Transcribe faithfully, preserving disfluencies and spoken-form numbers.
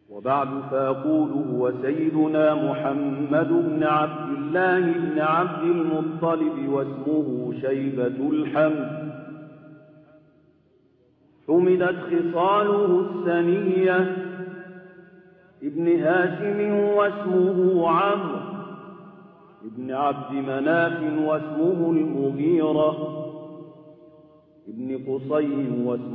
وبعد فأقول هو سيدنا محمد بن عبد الله بن عبد المطلب واسمه شيبة الحمد. حمدت خصاله السنية ابن هاشم واسمه عمرو ابن عبد مناف واسمه المغيرة ابن قصي واسمه